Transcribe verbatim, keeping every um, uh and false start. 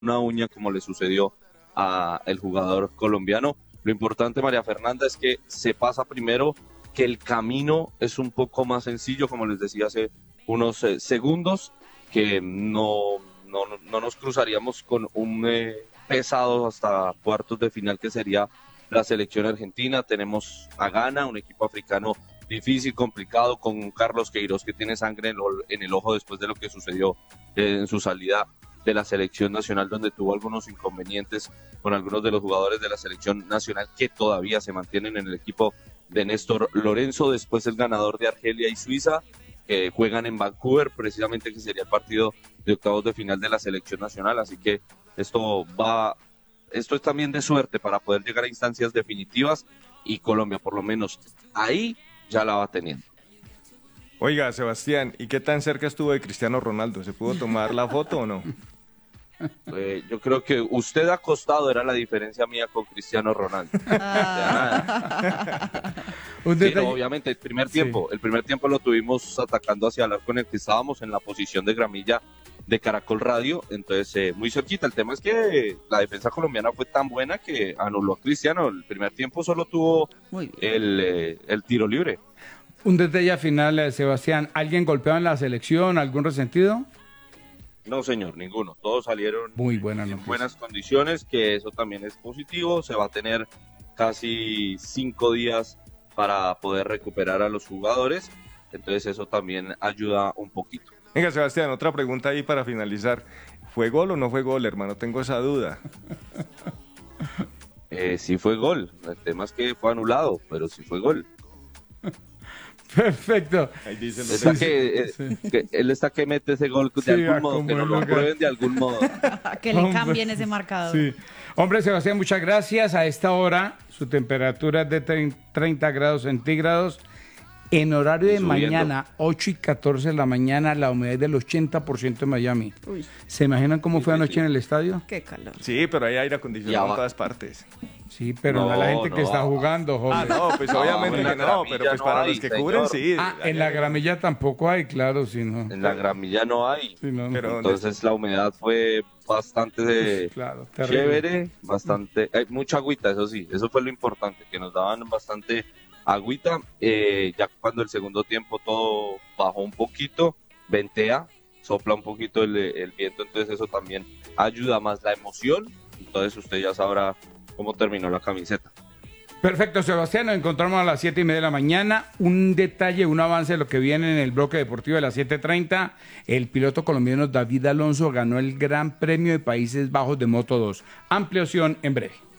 una uña como le sucedió a el jugador colombiano. Lo importante, María Fernanda, es que se pasa primero, que el camino es un poco más sencillo, como les decía hace unos eh, segundos, que no, no, no nos cruzaríamos con un eh, pesado hasta cuartos de final, que sería la selección argentina. Tenemos a Ghana, un equipo africano difícil, complicado, con Carlos Queiroz, que tiene sangre en, lo, en el ojo después de lo que sucedió eh, en su salida de la selección nacional, donde tuvo algunos inconvenientes con algunos de los jugadores de la selección nacional que todavía se mantienen en el equipo de Néstor Lorenzo. Después el ganador de Argelia y Suiza, que juegan en Vancouver, precisamente, que sería el partido de octavos de final de la selección nacional. Así que esto va, esto es también de suerte para poder llegar a instancias definitivas, y Colombia, por lo menos ahí, ya la va teniendo. Oiga, Sebastián, ¿y qué tan cerca estuvo de Cristiano Ronaldo? ¿Se pudo tomar la foto o no? Eh, yo creo que usted acostado era la diferencia mía con Cristiano Ronaldo. Ah. Sí, no, obviamente, el primer tiempo, sí. el primer tiempo lo tuvimos atacando hacia el arco en el que estábamos, en la posición de gramilla de Caracol Radio, entonces eh, muy cerquita. El tema es que la defensa colombiana fue tan buena que anuló a Cristiano. El primer tiempo solo tuvo el, eh, el tiro libre. Un detalle final, eh, Sebastián, ¿alguien golpeado en la selección, algún resentido? No, señor, ninguno. Todos salieron muy buena en buenas condiciones, que eso también es positivo. Se va a tener casi cinco días para poder recuperar a los jugadores, entonces eso también ayuda un poquito. Venga, Sebastián, otra pregunta ahí para finalizar. ¿Fue gol o no fue gol, hermano? Tengo esa duda. Eh, sí fue gol. El tema es que fue anulado, pero sí fue gol. Perfecto. Ahí dicen los está que, sí. eh, que él está que mete ese gol de sí, algún modo, que no lo aprueben de algún modo. Que le cambien ese marcador. Sí. Hombre, Sebastián, muchas gracias. A esta hora su temperatura es de treinta grados centígrados. En horario de Subiendo. mañana, ocho y catorce de la mañana, la humedad es del ochenta por ciento en Miami. Uy. ¿Se imaginan cómo sí, fue anoche sí. en el estadio? Qué calor. Sí, pero hay aire acondicionado en todas partes. Sí, pero no, no a la gente no. que está jugando, joven. Ah, no, pues obviamente no, que no, pero pues no para hay, los que señor. cubren, sí. Ah, en la gramilla tampoco hay, claro, sí, no. En la gramilla no hay. Sí, no, pero entonces la humedad fue bastante de claro, chévere, bastante, hay mucha agüita, eso sí, eso fue lo importante, que nos daban bastante agüita. Eh, ya cuando el segundo tiempo todo bajó un poquito, ventea, sopla un poquito el, el viento, entonces eso también ayuda más la emoción. Entonces usted ya sabrá cómo terminó la camiseta. Perfecto, Sebastián, nos encontramos a las siete y media de la mañana. Un detalle, un avance de lo que viene en el bloque deportivo de las siete treinta. El piloto colombiano David Alonso ganó el Gran Premio de Países Bajos de Moto dos. Ampliación en breve.